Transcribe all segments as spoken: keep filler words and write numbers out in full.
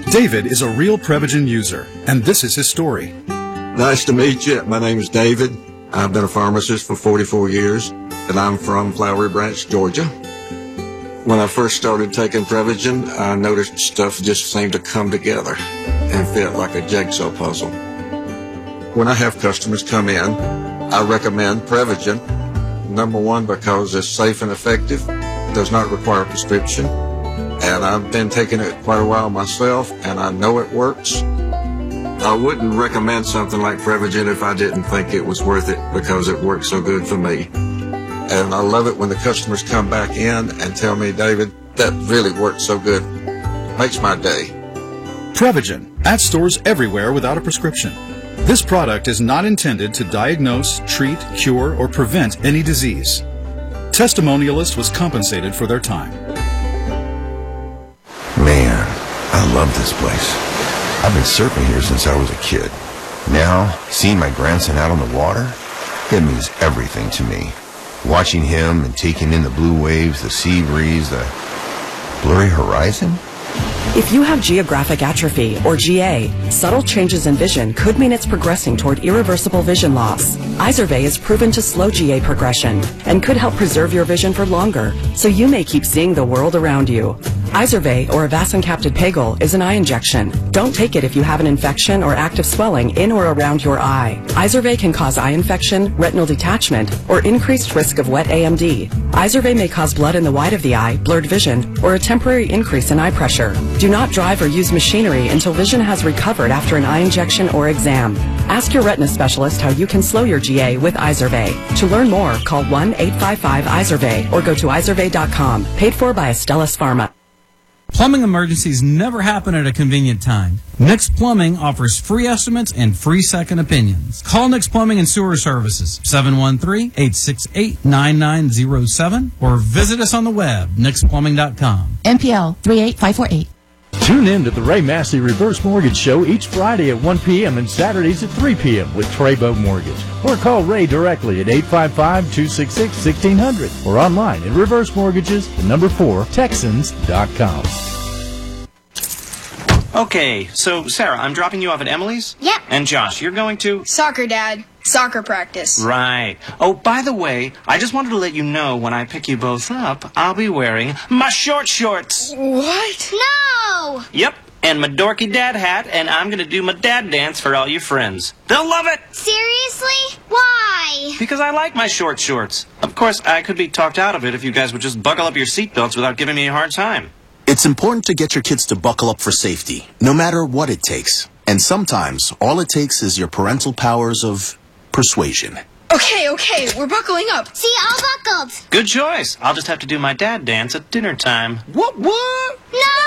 David is a real Prevagen user, and this is his story. Nice to meet you. My name is David. I've been a pharmacist for forty-four years, and I'm from Flowery Branch, Georgia. When I first started taking Prevagen, I noticed stuff just seemed to come together and fit like a jigsaw puzzle. When I have customers come in, I recommend Prevagen. Number one, because it's safe and effective, does not require a prescription, and I've been taking it quite a while myself, and I know it works. I wouldn't recommend something like Prevagen if I didn't think it was worth it because it works so good for me. And I love it when the customers come back in and tell me, David, that really worked so good. Makes my day. Prevagen, at stores everywhere without a prescription. This product is not intended to diagnose, treat, cure, or prevent any disease. Testimonialist was compensated for their time. Man, I love this place. I've been surfing here since I was a kid. Now, seeing my grandson out on the water, it means everything to me. Watching him and taking in the blue waves, the sea breeze, the blurry horizon. If you have geographic atrophy, or G A, subtle changes in vision could mean it's progressing toward irreversible vision loss. Izervay is proven to slow G A progression and could help preserve your vision for longer, so you may keep seeing the world around you. Izervay, or avacincaptad pegol, is an eye injection. Don't take it if you have an infection or active swelling in or around your eye. Izervay can cause eye infection, retinal detachment, or increased risk of wet A M D. Izervay may cause blood in the white of the eye, blurred vision, or a temporary increase in eye pressure. Do not drive or use machinery until vision has recovered after an eye injection or exam. Ask your retina specialist how you can slow your G A with Izervay. To learn more, call one eight five five Izervay or go to izervay dot com. Paid for by Astellas Pharma. Plumbing emergencies never happen at a convenient time. Nix Plumbing offers free estimates and free second opinions. Call Nix Plumbing and Sewer Services, seven one three, eight six eight, nine nine zero seven, or visit us on the web, nix plumbing dot com. N P L three eight five four eight. Tune in to the Ray Massey Reverse Mortgage Show each Friday at one p.m. and Saturdays at three p.m. with Trabo Mortgage. Or call Ray directly at eight five five, two six six, one six zero zero or online at reverse mortgages, the number four, texans dot com. Okay, so Sarah, I'm dropping you off at Emily's? Yep. And Josh, you're going to? Soccer, Dad. Soccer practice. Right. Oh, by the way, I just wanted to let you know when I pick you both up, I'll be wearing my short shorts. What? No! Yep, and my dorky dad hat, and I'm going to do my dad dance for all your friends. They'll love it! Seriously? Why? Because I like my short shorts. Of course, I could be talked out of it if you guys would just buckle up your seatbelts without giving me a hard time. It's important to get your kids to buckle up for safety, no matter what it takes. And sometimes, all it takes is your parental powers of persuasion. Okay, okay, we're buckling up. See, all buckled. Good choice. I'll just have to do my dad dance at dinner time. What, what?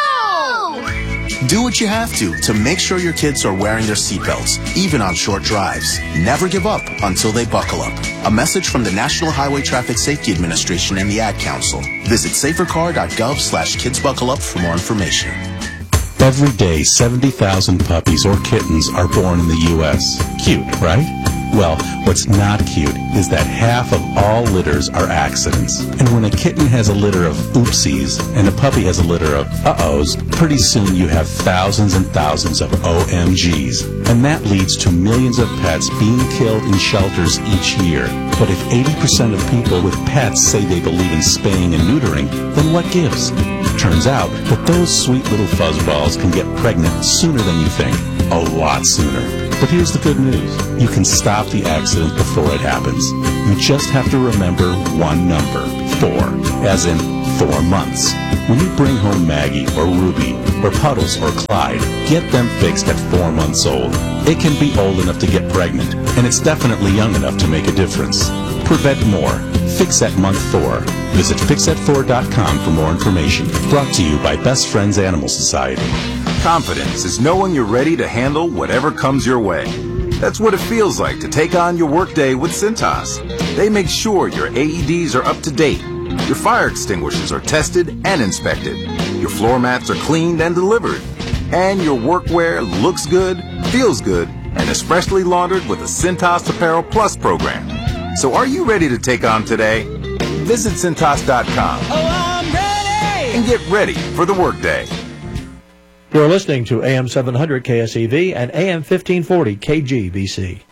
No! Do what you have to to make sure your kids are wearing their seatbelts, even on short drives. Never give up until they buckle up. A message from the National Highway Traffic Safety Administration and the Ad Council. Visit safercar dot gov slash kids buckle up for more information. Every day, seventy thousand puppies or kittens are born in the U S Cute, right? Well, what's not cute is that half of all litters are accidents. And when a kitten has a litter of oopsies and a puppy has a litter of uh-ohs, pretty soon you have thousands and thousands of O M Gs. And that leads to millions of pets being killed in shelters each year. But if eighty percent of people with pets say they believe in spaying and neutering, then what gives? Turns out that those sweet little fuzzballs can get pregnant sooner than you think. A lot sooner. But here's the good news. You can stop the accident before it happens. You just have to remember one number, four, as in four months. When you bring home Maggie or Ruby or Puddles or Clyde, get them fixed at four months old. It can be old enough to get pregnant, and it's definitely young enough to make a difference. Prevent more. Fix at month four. Visit fix at four dot com for more information. Brought to you by Best Friends Animal Society. Confidence is knowing you're ready to handle whatever comes your way. That's what it feels like to take on your workday with Cintas. They make sure your A E Ds are up to date, your fire extinguishers are tested and inspected, your floor mats are cleaned and delivered, and your workwear looks good, feels good, and is freshly laundered with a Cintas Apparel Plus program. So are you ready to take on today? Visit Cintas dot com Oh, I'm ready! and get ready for the workday. You're listening to A M seven hundred K S E V and A M fifteen forty K G B C.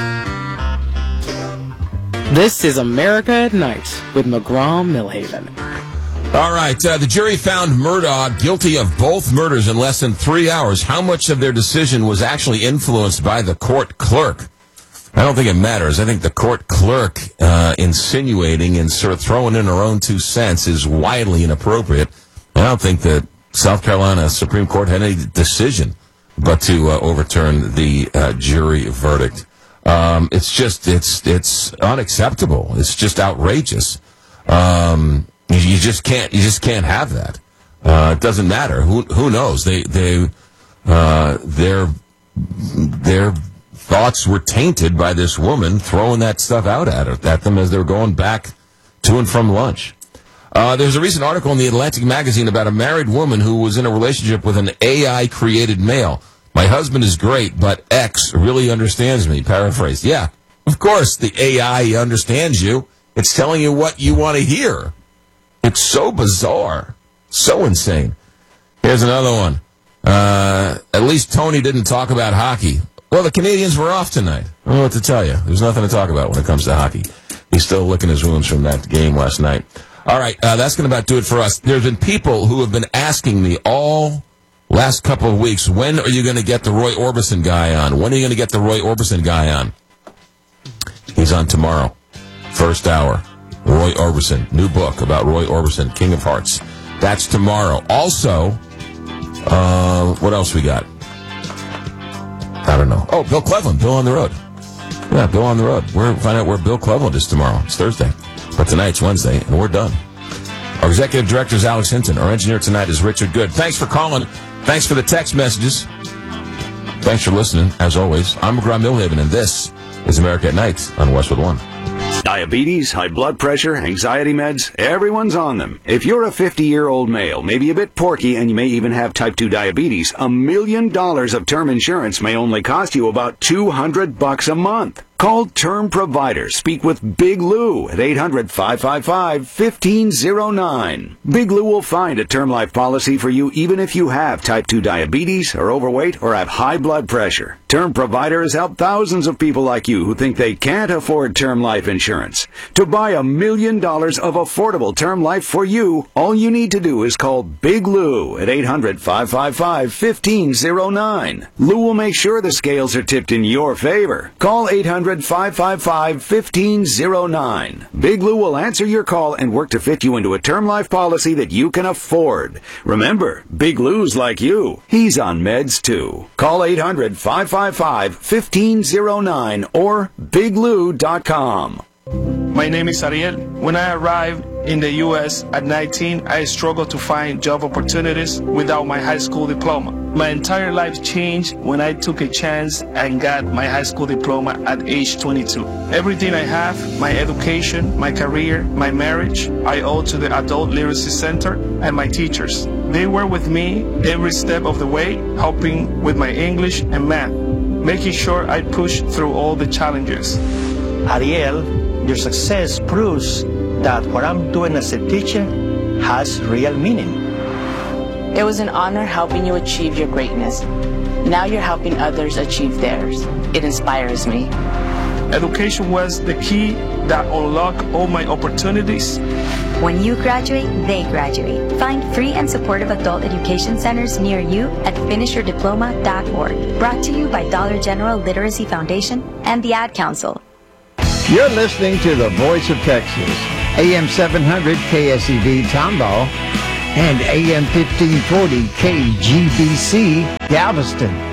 This is America at Night with McGraw-Millhaven. All right, uh, the jury found Murdaugh guilty of both murders in less than three hours. How much of their decision was actually influenced by the court clerk? I don't think it matters. I think the court clerk uh, insinuating and sort of throwing in her own two cents is widely inappropriate. I don't think that South Carolina Supreme Court had any decision but to uh, overturn the uh, jury verdict. Um, it's just, it's it's unacceptable. It's just outrageous. Um, you, you just can't, you just can't have that. Uh, it doesn't matter. Who who knows? They they uh, their their thoughts were tainted by this woman throwing that stuff out at her, at them as they were going back to and from lunch. Uh, there's a recent article in the Atlantic magazine about a married woman who was in a relationship with an A I-created male. My husband is great, but X really understands me. Paraphrased. Yeah, of course the A I understands you. It's telling you what you want to hear. It's so bizarre. So insane. Here's another one. Uh, at least Tony didn't talk about hockey. Well, the Canadians were off tonight. I don't know what to tell you. There's nothing to talk about when it comes to hockey. He's still licking his wounds from that game last night. All right, uh, that's going to about do it for us. There's been people who have been asking me all last couple of weeks, when are you going to get the Roy Orbison guy on? When are you going to get the Roy Orbison guy on? He's on tomorrow, first hour. Roy Orbison, new book about Roy Orbison, King of Hearts. That's tomorrow. Also, uh, what else we got? I don't know. Oh, Bill Cleveland, Bill on the Road. Yeah, Bill on the Road. We're find out where Bill Cleveland is tomorrow. It's Thursday. But tonight's Wednesday, and we're done. Our executive director is Alex Hinton. Our engineer tonight is Richard Good. Thanks for calling. Thanks for the text messages. Thanks for listening, as always. I'm McGraw-Millhaven, and this is America at Night on Westwood One. Diabetes, high blood pressure, anxiety meds, everyone's on them. If you're a fifty-year-old male, maybe a bit porky, and you may even have type two diabetes, a million dollars of term insurance may only cost you about two hundred bucks a month. Call Term Provider. Speak with Big Lou at eight hundred, five five five, one five zero nine. Big Lou will find a term life policy for you even if you have type two diabetes, are overweight, or have high blood pressure. Term Provider has helped thousands of people like you who think they can't afford term life insurance. To buy a million dollars of affordable term life for you, all you need to do is call Big Lou at eight hundred, five five five, one five zero nine. Lou will make sure the scales are tipped in your favor. Call eight hundred, five five five, one five zero nine. Big Lou will answer your call and work to fit you into a term life policy that you can afford. Remember, Big Lou's like you. He's on meds too. Call eight hundred, five five five, one five zero nine or big lou dot com. My name is Ariel. When I arrived in the U S at nineteen, I struggled to find job opportunities without my high school diploma. My entire life changed when I took a chance and got my high school diploma at age twenty-two. Everything I have, my education, my career, my marriage, I owe to the Adult Literacy Center and my teachers. They were with me every step of the way, helping with my English and math, making sure I pushed through all the challenges. Ariel, your success proves that what I'm doing as a teacher has real meaning. It was an honor helping you achieve your greatness. Now you're helping others achieve theirs. It inspires me. Education was the key that unlocked all my opportunities. When you graduate, they graduate. Find free and supportive adult education centers near you at finish your diploma dot org. Brought to you by Dollar General Literacy Foundation and the Ad Council. You're listening to the Voice of Texas, A M seven hundred K S E V Tomball and A M fifteen forty K G B C Galveston.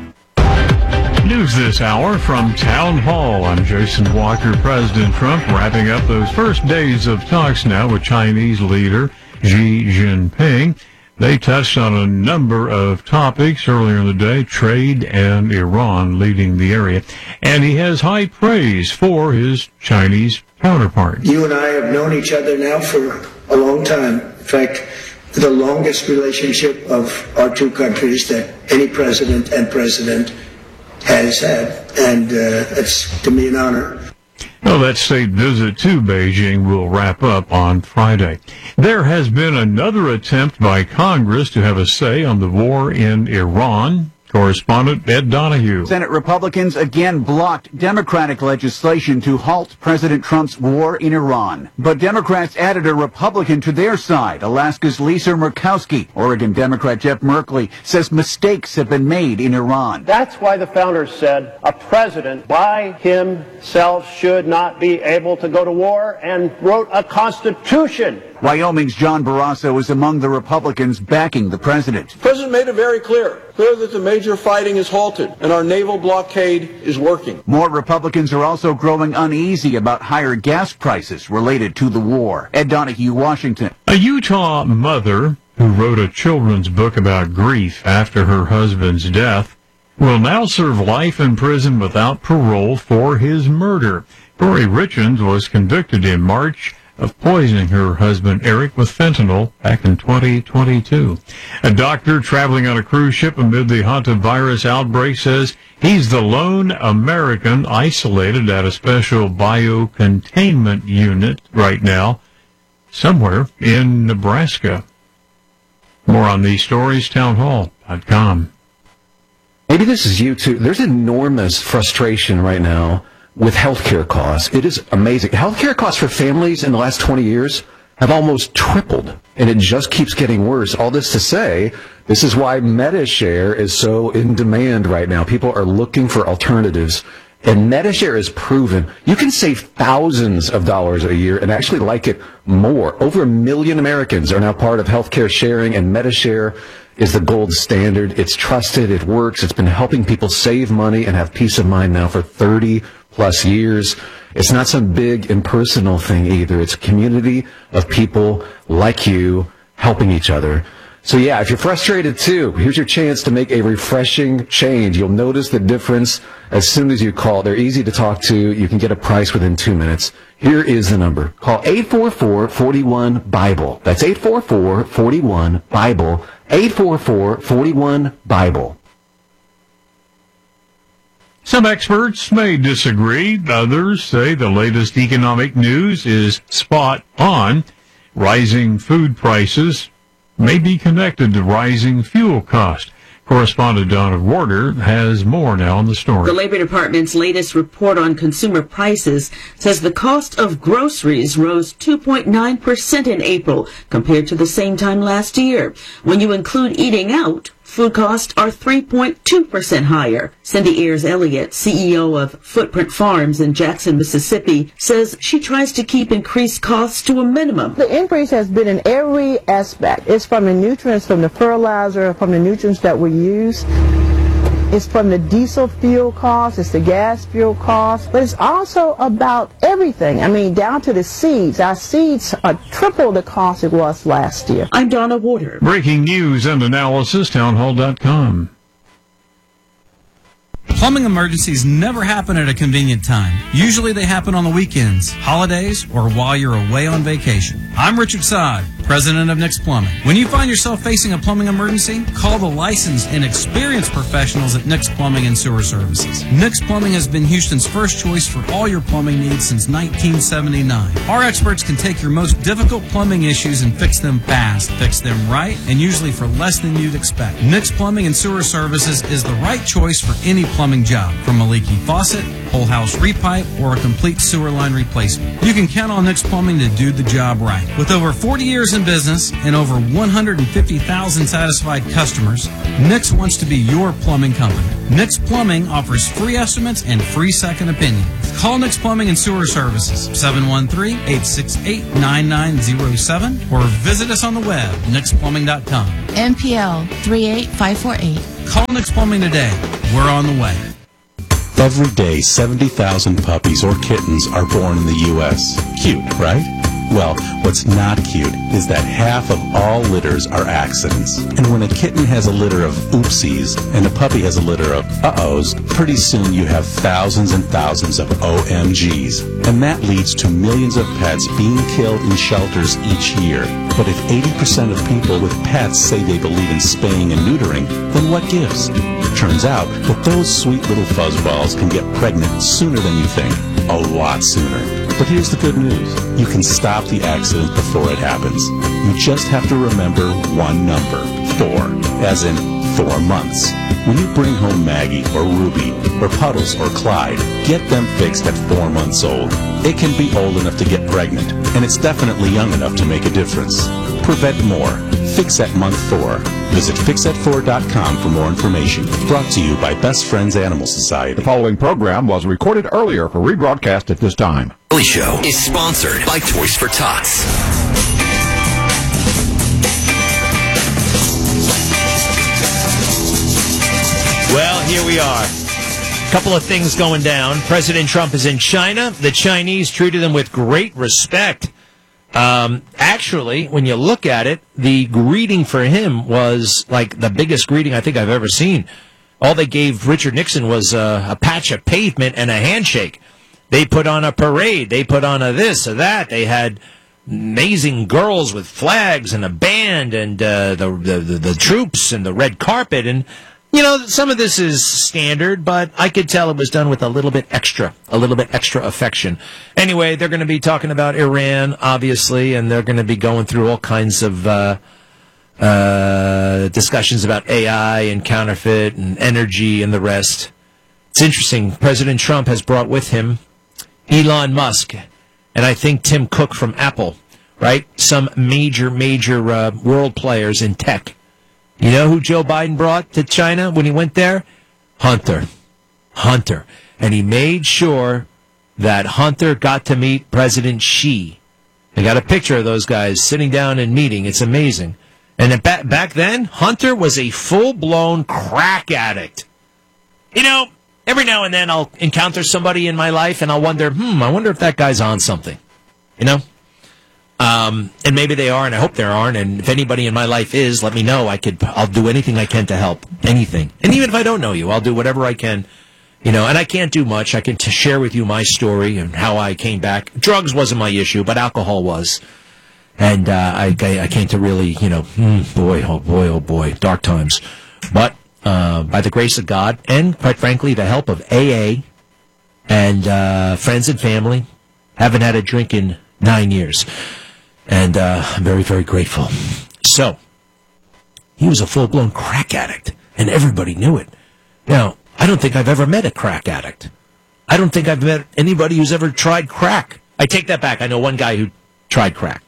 News this hour from Town Hall. I'm Jason Walker. President Trump wrapping up those first days of talks now with Chinese leader Xi Jinping. They touched on a number of topics earlier in the day, trade and Iran leading the area. And he has high praise for his Chinese counterpart. You and I have known each other now for a long time. In fact, the longest relationship of our two countries that any president and president has had. And uh, it's, to me, an honor. Well, that state visit to Beijing will wrap up on Friday. There has been another attempt by Congress to have a say on the war in Iran. Correspondent Ed Donahue. Senate Republicans again blocked Democratic legislation to halt President Trump's war in Iran. But Democrats added a Republican to their side. Alaska's Lisa Murkowski. Oregon Democrat Jeff Merkley says mistakes have been made in Iran. That's why the founders said a president by himself should not be able to go to war, and wrote a constitution. Wyoming's John Barrasso is among the Republicans backing the president. The president made it very clear, clear that the major fighting is halted and our naval blockade is working. More Republicans are also growing uneasy about higher gas prices related to the war. Ed Donahue, Washington. A Utah mother who wrote a children's book about grief after her husband's death will now serve life in prison without parole for his murder. Corey Richards was convicted in March of poisoning her husband Eric with fentanyl back in twenty twenty-two. A doctor traveling on a cruise ship amid the hantavirus outbreak says he's the lone American isolated at a special biocontainment unit right now, somewhere in Nebraska. More on these stories, town hall dot com. Maybe this is you too. There's enormous frustration right now with healthcare costs. It is amazing. Healthcare costs for families in the last twenty years have almost tripled, and it just keeps getting worse. All this to say, this is why MediShare is so in demand right now. People are looking for alternatives, and MediShare is proven you can save thousands of dollars a year and actually like it more. Over a million Americans are now part of healthcare sharing, and MediShare is the gold standard. It's trusted, it works, it's been helping people save money and have peace of mind now for thirty plus years. It's not some big impersonal thing either. It's a community of people like you helping each other. So yeah, if you're frustrated too, here's your chance to make a refreshing change. You'll notice the difference as soon as you call. They're easy to talk to. You can get a price within two minutes. Here is the number. Call eight four four, four one, BIBLE. That's eight four four, four one, BIBLE. eight four four, four one, BIBLE. Some experts may disagree. Others say the latest economic news is spot on. Rising food prices may be connected to rising fuel costs. Correspondent Donna Warder has more now on the story. The Labor Department's latest report on consumer prices says the cost of groceries rose two point nine percent in April compared to the same time last year. When you include eating out, food costs are three point two percent higher. Cindy Ayers Elliott, C E O of Footprint Farms in Jackson, Mississippi, says she tries to keep increased costs to a minimum. The increase has been in every aspect. It's from the nutrients, from the fertilizer, from the nutrients that we use. It's from the diesel fuel cost, it's the gas fuel cost, but it's also about everything. I mean, down to the seeds. Our seeds are triple the cost it was last year. I'm Donna Warder. Breaking news and analysis, town hall dot com. Plumbing emergencies never happen at a convenient time. Usually they happen on the weekends, holidays, or while you're away on vacation. I'm Richard Sod, president of Nick's Plumbing. When you find yourself facing a plumbing emergency, call the licensed and experienced professionals at Nick's Plumbing and Sewer Services. Nick's Plumbing has been Houston's first choice for all your plumbing needs since nineteen seventy-nine. Our experts can take your most difficult plumbing issues and fix them fast, fix them right, and usually for less than you'd expect. Nick's Plumbing and Sewer Services is the right choice for any plumbing job, from a leaky faucet, whole house repipe, or a complete sewer line replacement. You can count on Nick's Plumbing to do the job right. With over forty years in business and over one hundred fifty thousand satisfied customers, Nick's wants to be your plumbing company. Nick's Plumbing offers free estimates and free second opinions. Call Nick's Plumbing and Sewer Services, seven one three, eight six eight, nine nine zero seven, or visit us on the web, Nicks Plumbing dot com. M P L three eight five four eight. Call Nick's Plumbing today. We're on the way. Every day, seventy thousand puppies or kittens are born in the U S Cute, right? Well, what's not cute is that half of all litters are accidents. And when a kitten has a litter of oopsies and a puppy has a litter of uh-ohs, pretty soon you have thousands and thousands of O M Gs. And that leads to millions of pets being killed in shelters each year. But if eighty percent of people with pets say they believe in spaying and neutering, then what gives? It turns out that those sweet little fuzzballs can get pregnant sooner than you think. a lot sooner. But here's the good news. You can stop the accident before it happens. You just have to remember one number, four, as in four months. When you bring home Maggie or Ruby or Puddles or Clyde, get them fixed at four months old. It can be old enough to get pregnant, and it's definitely young enough to make a difference. Prevent more. Fix at month four. Visit fix at four dot com for more information. Brought to you by Best Friends Animal Society. The following program was recorded earlier for rebroadcast at this time. The Daily Show is sponsored by Toys for Tots. Well, here we are. Couple of things going down. President Trump is in China. The Chinese treated him with great respect. Um, actually, when you look at it, the greeting for him was like the biggest greeting I think I've ever seen. All they gave Richard Nixon was uh, a patch of pavement and a handshake. They put on a parade. They put on a this or that. They had amazing girls with flags and a band and uh, the, the, the the troops and the red carpet. And, you know, some of this is standard, but I could tell it was done with a little bit extra, a little bit extra affection. Anyway, they're going to be talking about Iran, obviously, and they're going to be going through all kinds of uh, uh, discussions about A I and counterfeit and energy and the rest. It's interesting. President Trump has brought with him Elon Musk and I think Tim Cook from Apple, right? Some major, major uh, world players in tech. You know who Joe Biden brought to China when he went there? Hunter. Hunter. And he made sure that Hunter got to meet President Xi. I got a picture of those guys sitting down and meeting. It's amazing. And back, back then, Hunter was a full-blown crack addict. You know, every now and then I'll encounter somebody in my life and I'll wonder, hmm, I wonder if that guy's on something. You know? Um, and maybe they are, and I hope there aren't. And if anybody in my life is, let me know. I could, I'll do anything I can to help. Anything. And even if I don't know you, I'll do whatever I can. You know, and I can't do much. I can t- share with you my story and how I came back. Drugs wasn't my issue, but alcohol was. And uh, I, I came to really, you know, mm, boy, oh boy, oh boy, dark times. But uh, by the grace of God, and quite frankly, the help of A A and uh, friends and family, haven't had a drink in nine years. And uh, I'm very, very grateful. So, he was a full-blown crack addict, and everybody knew it. Now, I don't think I've ever met a crack addict. I don't think I've met anybody who's ever tried crack. I take that back. I know one guy who tried crack.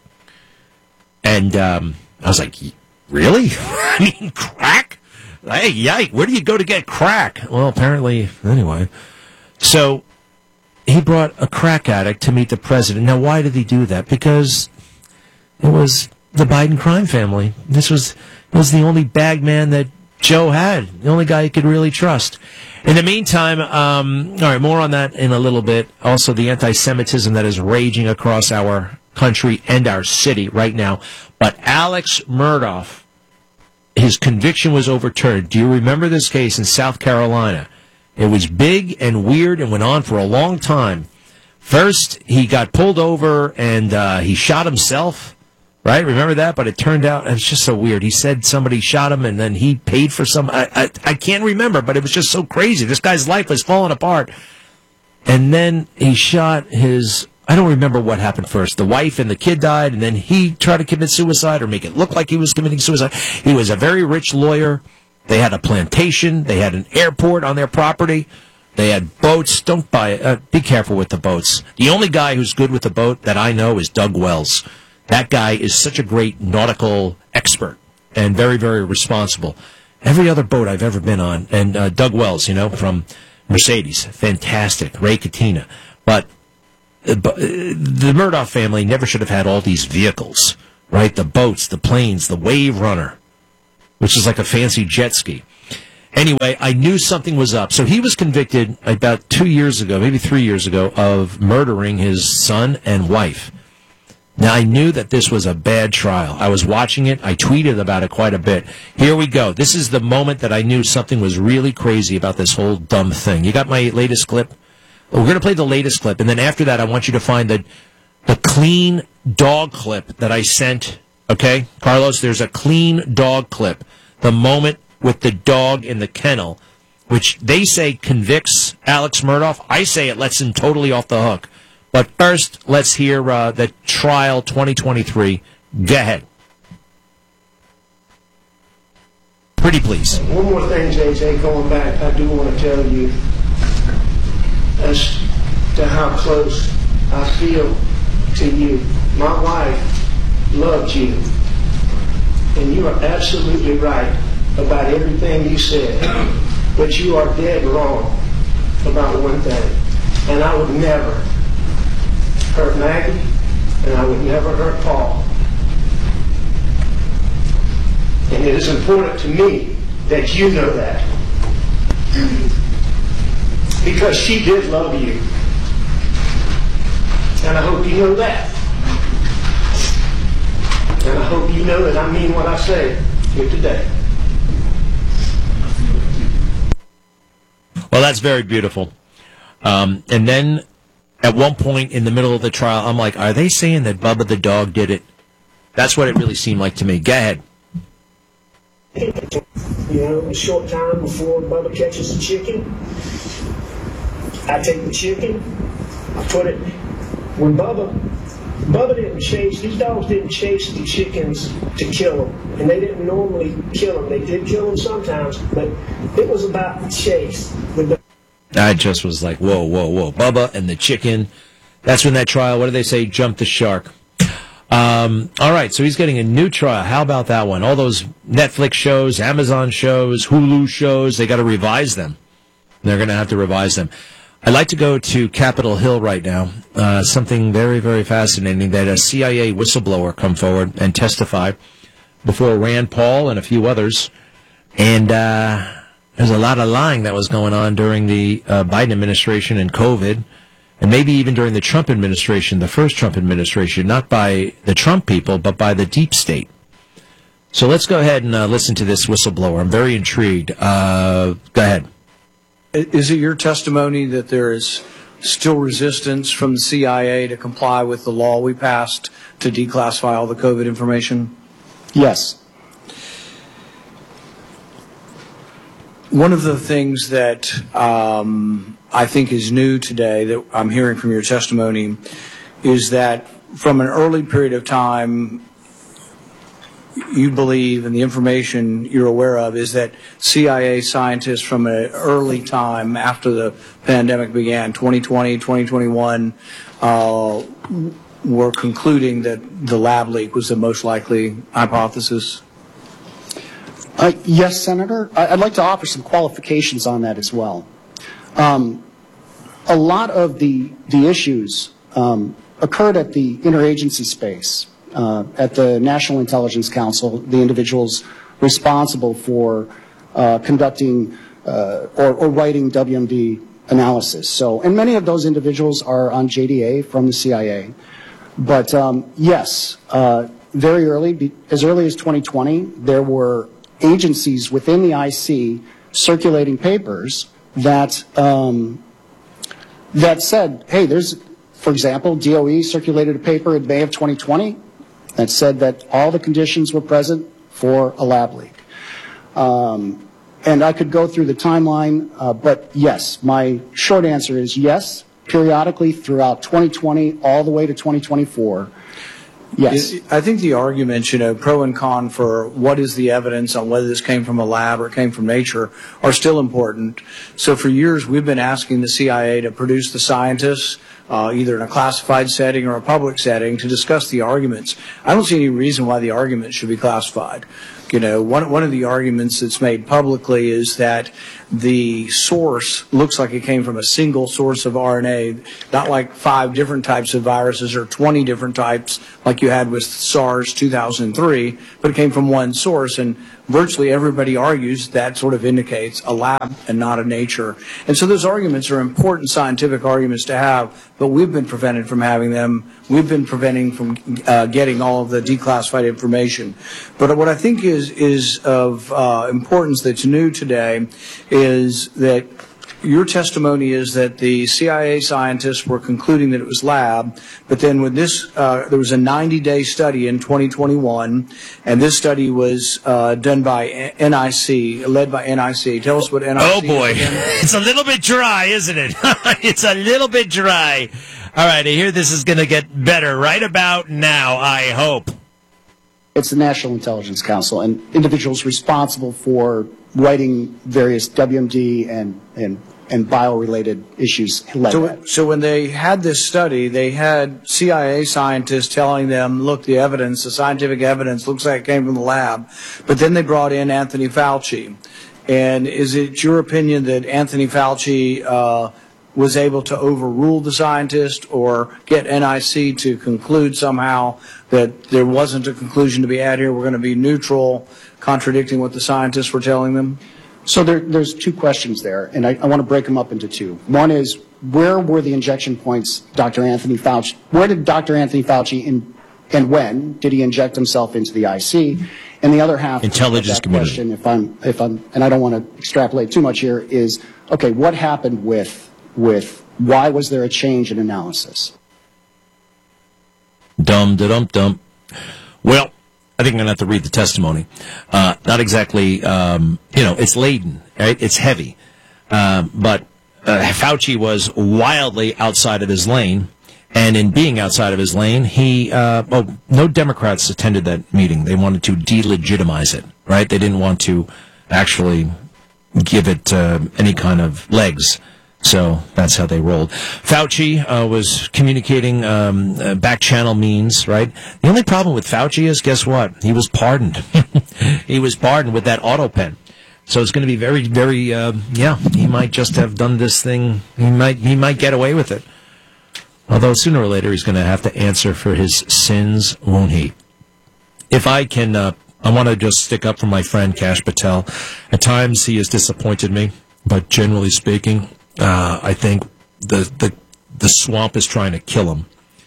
And um, I was like, really? I mean, crack? Hey, yike, where do you go to get crack? Well, apparently, anyway. So, he brought a crack addict to meet the president. Now, why did he do that? Because it was the Biden crime family. This was was the only bag man that Joe had, the only guy he could really trust. In the meantime, um, all right, more on that in a little bit. Also, the anti-Semitism that is raging across our country and our city right now. But Alex Murdaugh, his conviction was overturned. Do you remember this case in South Carolina? It was big and weird and went on for a long time. First, he got pulled over and uh, he shot himself. Right? Remember that? But it turned out, it's just so weird. He said somebody shot him and then he paid for some. I, I, I can't remember, but it was just so crazy. This guy's life was falling apart. And then he shot his, I don't remember what happened first. The wife and the kid died, and then he tried to commit suicide or make it look like he was committing suicide. He was a very rich lawyer. They had a plantation. They had an airport on their property. They had boats. Don't buy it. Uh, be careful with the boats. The only guy who's good with the boat that I know is Doug Wells. That guy is such a great nautical expert and very, very responsible. Every other boat I've ever been on, and uh, Doug Wells, you know, from Mercedes, fantastic. Ray Katina. But uh, the Murdaugh family never should have had all these vehicles, right? The boats, the planes, the Wave Runner, which is like a fancy jet ski. Anyway, I knew something was up. So he was convicted about two years ago, maybe three years ago, of murdering his son and wife. Now, I knew that this was a bad trial. I was watching it. I tweeted about it quite a bit. Here we go. This is the moment that I knew something was really crazy about this whole dumb thing. You got my latest clip? We're going to play the latest clip, and then after that, I want you to find the, the clean dog clip that I sent. Okay? Carlos, there's a clean dog clip. The moment with the dog in the kennel. which they say convicts Alex Murdaugh. I say it lets him totally off the hook. But first, let's hear uh, the trial twenty twenty-three. Go ahead. Pretty please. One more thing, J J, going back, I do want to tell you as to how close I feel to you. My wife loved you, and you are absolutely right about everything you said, but you are dead wrong about one thing, and I would never hurt Maggie, and I would never hurt Paul. And it is important to me that you know that, because she did love you, and I hope you know that. And I hope you know that I mean what I say here today. Well, that's very beautiful. Um, and then at one point in the middle of the trial, I'm like, are they saying that Bubba the dog did it? That's what it really seemed like to me. Go ahead. You know, a short time before Bubba catches the chicken, I take the chicken, I put it, when Bubba, Bubba didn't chase, these dogs didn't chase the chickens to kill them, and they didn't normally kill them. They did kill them sometimes, but it was about the chase. The I just was like, whoa, whoa, whoa. Bubba and the chicken. That's when that trial, what do they say, jumped the shark. Um, all right, so he's getting a new trial. How about that one? All those Netflix shows, Amazon shows, Hulu shows, they got to revise them. They're going to have to revise them. I'd like to go to Capitol Hill right now. Uh, something very, very fascinating, that a C I A whistleblower come forward and testify before Rand Paul and a few others. And uh, there's a lot of lying that was going on during the uh, Biden administration and COVID, and maybe even during the Trump administration, the first Trump administration, not by the Trump people, but by the deep state. So let's go ahead and uh, listen to this whistleblower. I'm very intrigued. Uh, go ahead. Is it your testimony that there is still resistance from the C I A to comply with the law we passed to declassify all the COVID information? Yes. One of the things that um, I think is new today that I'm hearing from your testimony is that from an early period of time, you believe, and the information you're aware of, is that C I A scientists from an early time after the pandemic began, twenty twenty, twenty twenty-one, uh, were concluding that the lab leak was the most likely hypothesis? Uh, yes, Senator. I'd like to offer some qualifications on that as well. Um, a lot of the, the issues um, occurred at the interagency space. Uh, at the National Intelligence Council, the individuals responsible for uh, conducting uh, or, or writing W M D analysis. So, and many of those individuals are on J D A from the C I A. But um, yes, uh, very early, as early as twenty twenty, there were agencies within the I C circulating papers that um, that said, hey, there's, for example, D O E circulated a paper in May of twenty twenty that said that all the conditions were present for a lab leak. Um, and I could go through the timeline, uh, but yes, my short answer is yes, periodically throughout twenty twenty all the way to twenty twenty-four. Yes. I think the arguments, you know, pro and con for what is the evidence on whether this came from a lab or it came from nature are still important. So for years we've been asking the C I A to produce the scientists, uh, either in a classified setting or a public setting, to discuss the arguments. I don't see any reason why the arguments should be classified. You know, one, one of the arguments that's made publicly is that the source looks like it came from a single source of R N A, not like five different types of viruses or twenty different types like you had with SARS two thousand three, but it came from one source. And virtually everybody argues that sort of indicates a lab and not a nature. And so those arguments are important scientific arguments to have, but we've been prevented from having them. We've been preventing from uh, getting all of the declassified information. But what I think is, is of uh, importance that's new today is that your testimony is that the C I A scientists were concluding that it was lab, but then when this, uh, there was a ninety-day study in twenty twenty-one, and this study was uh, done by N I C, led by N I C. Tell us what N I C Oh, boy. is again. It's a little bit dry, isn't it? It's a little bit dry. All right, I hear this is going to get better right about now, I hope. It's the National Intelligence Council, and individuals responsible for writing various W M D and, and, and bio-related issues led So, that. so when they had this study, they had C I A scientists telling them, look, the evidence, the scientific evidence looks like it came from the lab. But then they brought in Anthony Fauci. And is it your opinion that Anthony Fauci uh, was able to overrule the scientist or get N I C to conclude somehow that there wasn't a conclusion to be had here, we're going to be neutral, contradicting what the scientists were telling them? So there, there's two questions there, and I, I want to break them up into two. One is, where were the injection points, Doctor Anthony Fauci? Where did Doctor Anthony Fauci, in, and when did he inject himself into the I C? And the other half Intelligence of that community. question, if I'm, if I'm, and I don't want to extrapolate too much here, is, okay, what happened with, with why was there a change in analysis? Dum, da, dum, dum. Well, I think I'm going to have to read the testimony. Uh, not exactly, um, you know, it's laden, right? It's heavy. Um, but uh, Fauci was wildly outside of his lane. And in being outside of his lane, he, uh, well, no Democrats attended that meeting. They wanted to delegitimize it, right? They didn't want to actually give it uh, any kind of legs. So that's how they rolled. Fauci uh, was communicating um, uh, back channel means, right? The only problem with Fauci is, guess what? He was pardoned. He was pardoned with that auto pen. So it's going to be very, very, uh, yeah, he might just have done this thing. He might, he might get away with it. Although sooner or later he's going to have to answer for his sins, won't he? If I can, uh, I want to just stick up for my friend Kash Patel. At times he has disappointed me, but generally speaking, Uh, I think the, the the swamp is trying to kill him.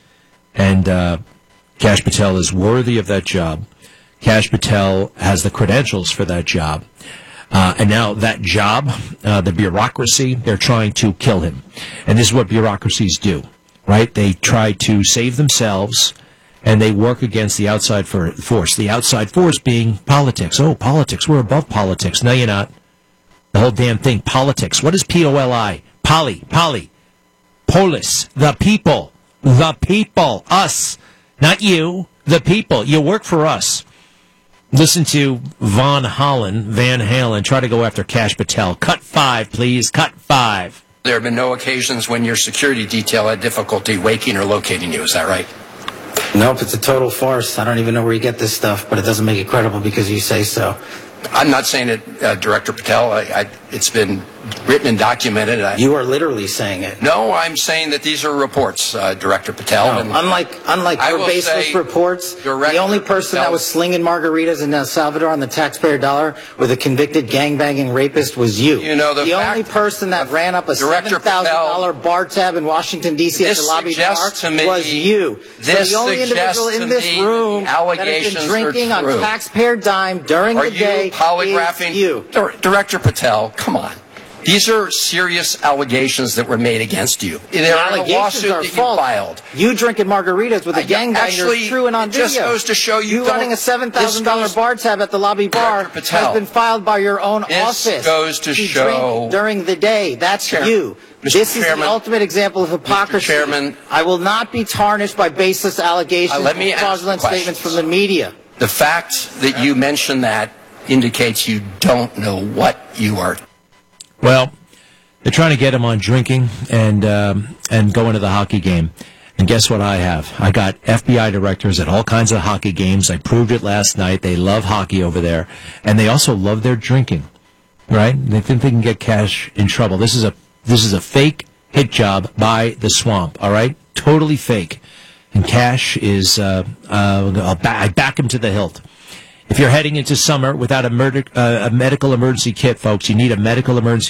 And uh, Kash Patel is worthy of that job. Kash Patel has the credentials for that job. Uh, and now that job, uh, the bureaucracy, they're trying to kill him. And this is what bureaucracies do, right? They try to save themselves, and they work against the outside for, force. The outside force being politics. Oh, politics, we're above politics. No, you're not. The whole damn thing, politics. What is P O L I? Poly, poly. Polis, the people. The people. Us. Not you. The people. You work for us. Listen to Von Hollen, Van Halen, try to go after Kash Patel. Cut five, please. Cut five. There have been no occasions when your security detail had difficulty waking or locating you. Is that right? Nope, it's a total farce. I don't even know where you get this stuff, but it doesn't make it credible because you say so. I'm not saying it, uh, Director Patel. I, I, it's been written and documented. I, you are literally saying it. No, I'm saying that these are reports, uh, Director Patel. No, and unlike unlike I your will baseless say, reports, Director the only person Patel, that was slinging margaritas in El Salvador on the taxpayer dollar with a convicted gangbanging rapist was you. You know, the, the fact, only person that ran up a seven thousand dollar bar tab in Washington, D C at the lobby bar me, was you. This so the only individual in this room that has been drinking on taxpayer dime during are the day you polygraphing is you. Director Patel, come on. These are serious allegations that were made against you. They're the allegations a lawsuit are that false. you filed. You drinking margaritas with a I, gangbanger actually, is true and on it video. just goes to show you, you running a seven thousand dollar bar tab at the lobby bar has been filed by your own this office. This goes to show drink during the day. That's Chair, you. Mister This Chairman, is the ultimate example of hypocrisy. Mister Chairman, I will not be tarnished by baseless allegations uh, let me and fraudulent statements from the media. The fact that you mentioned that indicates you don't know what you are. Well, they're trying to get him on drinking and um, and going to the hockey game. And guess what I have? I got F B I directors at all kinds of hockey games. I proved it last night. They love hockey over there. And they also love their drinking, right? They think they can get Kash in trouble. This is a this is a fake hit job by the swamp, all right? Totally fake. And Kash is, uh, uh, I'll back, I back him to the hilt. If you're heading into summer without a, murder, uh, a medical emergency kit, folks, you need a medical emergency